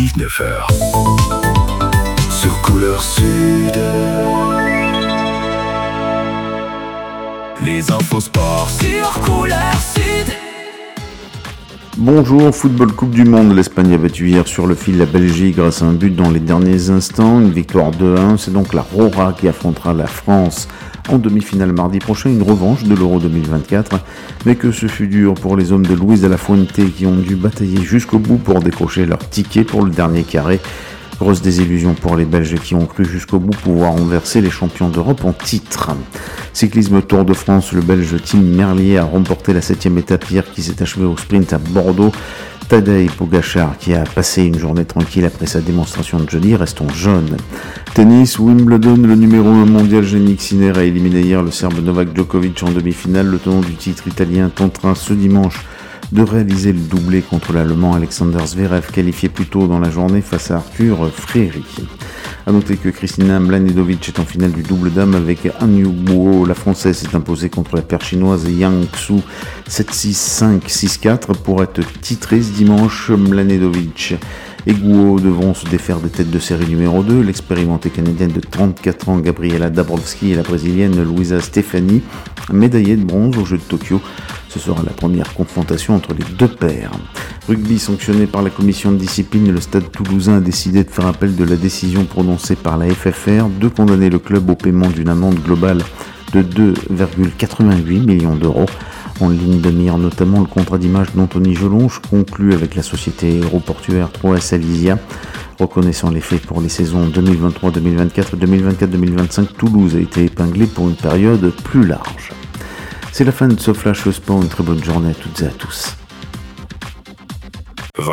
19h. Sur Couleur Sud. Les infos sport sur Couleur Sud. Bonjour, football Coupe du Monde, l'Espagne a battu hier sur le fil la Belgique grâce à un but dans les derniers instants, une victoire 2-1, c'est donc la Rora qui affrontera la France en demi-finale mardi prochain, une revanche de l'Euro 2024, mais que ce fut dur pour les hommes de Luis de la Fuente qui ont dû batailler jusqu'au bout pour décrocher leur ticket pour le dernier carré. Grosse désillusion pour les Belges qui ont cru jusqu'au bout pouvoir renverser les champions d'Europe en titre. Cyclisme Tour de France, le Belge Tim Merlier a remporté la 7e étape hier qui s'est achevée au sprint à Bordeaux. Tadej Pogačar qui a passé une journée tranquille après sa démonstration de jeudi, restons jaunes. Tennis, Wimbledon, le numéro 1 mondial Jannik Sinner a éliminé hier le Serbe Novak Djokovic en demi-finale. Le tenant du titre italien tentera ce dimanche de réaliser le doublé contre l'Allemand Alexander Zverev, qualifié plus tôt dans la journée face à Arthur Fréry. A noter que Kristina Mladenovic est en finale du double dame avec An Guo. La Française s'est imposée contre la paire chinoise Yang Xu 7-6, 5-6-4 pour être titrée ce dimanche. Mladenovic et Guo devront se défaire des têtes de série numéro 2, l'expérimentée canadienne de 34 ans Gabriela Dabrowski et la brésilienne Luisa Stefani, médaillée de bronze aux Jeux de Tokyo. Ce sera la première confrontation entre les deux paires. Rugby sanctionné par la commission de discipline, le Stade Toulousain a décidé de faire appel de la décision prononcée par la FFR de condamner le club au paiement d'une amende globale de 2,88 millions d'euros. En ligne de mire notamment le contrat d'image d'Anthony Gelonge conclu avec la société aéroportuaire 3S Alysia. Reconnaissant les faits pour les saisons 2023-2024 et 2024-2025, Toulouse a été épinglé pour une période plus large. C'est la fin de ce Flash Sport, une très bonne journée à toutes et à tous.